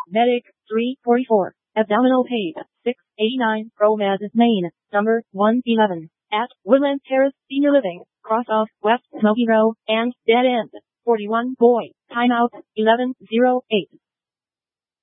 Medic, 344. Abdominal pain, 689. Romaz Main, number 111. At Woodland Terrace Senior Living, cross off West Smoky Row, and dead end. 41 boy. Timeout, 11:08.